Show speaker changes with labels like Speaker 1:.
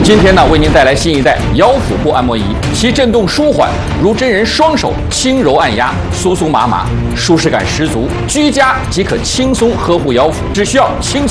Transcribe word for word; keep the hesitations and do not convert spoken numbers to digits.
Speaker 1: 今天呢，为您带来新一代腰腹部按摩仪，其震动舒缓，如真人双手轻柔按压，酥酥麻麻，舒适感十足。居家即可轻松呵护腰腹，只需要轻轻